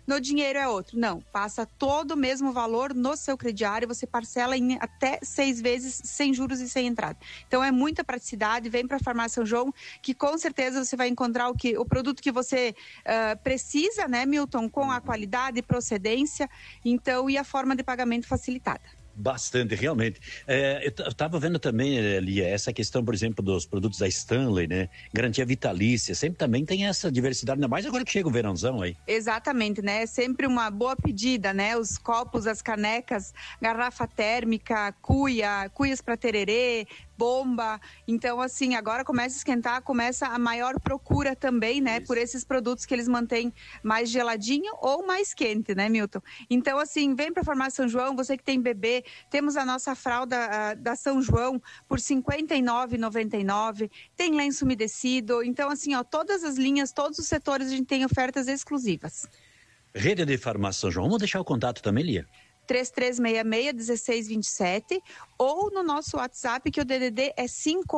no dinheiro é outro. Não, passa todo o mesmo valor no seu crediário, você parcela em até 6 vezes sem juros e sem entrada. Então é muita praticidade, vem para a Farmácia São João, que com certeza você vai encontrar o produto que você precisa, né, Milton, com a qualidade e procedência, então, e a forma de pagamento facilitada. Bastante, realmente. Eu estava vendo também, Lia, essa questão, por exemplo, dos produtos da Stanley, né? Garantia vitalícia, sempre também tem essa diversidade, ainda mais agora que chega o verãozão aí. Exatamente, né? É sempre uma boa pedida, né? Os copos, as canecas, garrafa térmica, cuias para tererê, bomba. Então, assim, agora começa a esquentar, começa a maior procura também, né? Isso. Por esses produtos que eles mantêm mais geladinho ou mais quente, né, Milton? Então, assim, vem para a Farmácia São João, você que tem bebê, temos a nossa fralda da São João por R$ 59,99, tem lenço umedecido. Então, assim, ó, todas as linhas, todos os setores a gente tem ofertas exclusivas. Rede de Farmácia São João, vamos deixar o contato também, Lia? 3366-1627 ou no nosso WhatsApp, que o DDD é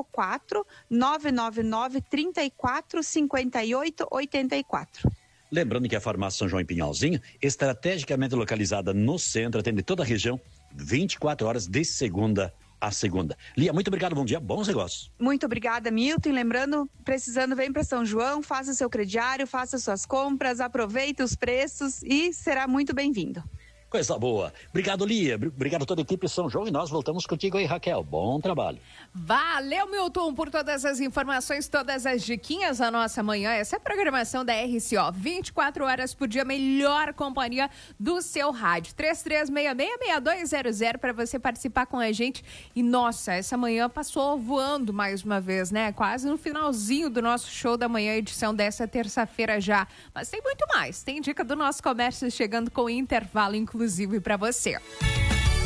54-999-34-58-84. Lembrando que a Farmácia São João em Pinhalzinho, estrategicamente localizada no centro, atende toda a região, 24 horas de segunda a segunda. Lia, muito obrigado, bom dia, bons negócios. Muito obrigada, Milton. E lembrando, precisando, vem para São João, faça seu crediário, faça suas compras, aproveite os preços e será muito bem-vindo. Coisa boa. Obrigado, Lia. Obrigado a toda a equipe São João e nós voltamos contigo aí, Raquel. Bom trabalho. Valeu, Milton, por todas as informações, todas as diquinhas da nossa manhã. Essa é a programação da RCO. 24 horas por dia, melhor companhia do seu rádio. 3366-6200 para você participar com a gente. E, nossa, essa manhã passou voando mais uma vez, né? Quase no finalzinho do nosso show da manhã, edição dessa terça-feira já. Mas tem muito mais. Tem dica do nosso comércio chegando com intervalo inclusive para você.